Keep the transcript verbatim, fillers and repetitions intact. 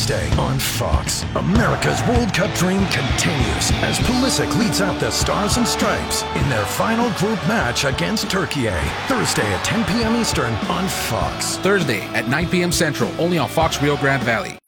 Thursday on Fox. America's World Cup dream continues as Pulisic leads out the Stars and Stripes in their final group match against Turkey. Thursday at ten p.m. Eastern on Fox. Thursday at nine p.m. Central, only on Fox Rio Grande Valley.